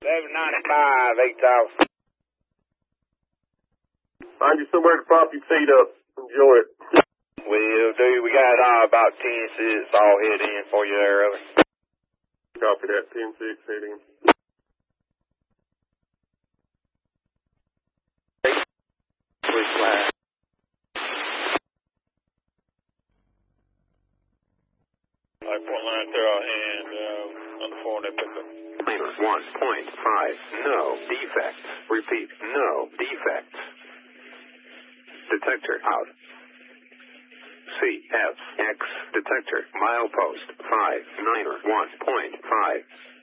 795, 8,000. Find you somewhere to prop your feet up. Enjoy it. Will do. We got about 10 sits all head in for you there, Early. Copy that. 10-6, head in. Switch line. Like point line through our hand on the phone that pickup. Planer 1.5. No defects. Repeat. No defects. Detector out. CFX detector milepost 5 9er 1.5.